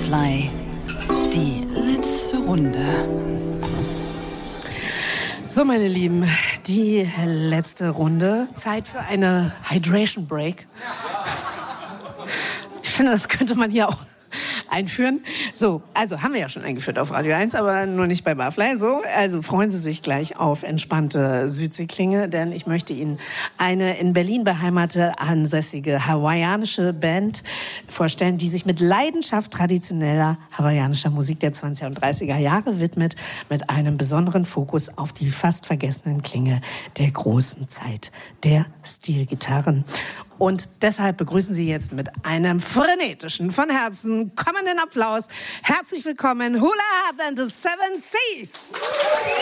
Barfly. Die letzte Runde. So, meine Lieben, die letzte Runde. Zeit für eine Hydration Break. Ich finde, das könnte man hier auch einführen. So, also haben wir ja schon eingeführt auf Radio 1, aber nur nicht bei Barfly. So, also freuen Sie sich gleich auf entspannte Südseeklinge, denn ich möchte Ihnen eine in Berlin beheimatete, ansässige hawaiianische Band vorstellen, die sich mit Leidenschaft traditioneller hawaiianischer Musik der 20er und 30er Jahre widmet, mit einem besonderen Fokus auf die fast vergessenen Klänge der großen Zeit der Stilgitarren. Und deshalb begrüßen Sie jetzt mit einem frenetischen, von Herzen kommenden Applaus herzlich willkommen Hula and the Seven Seas.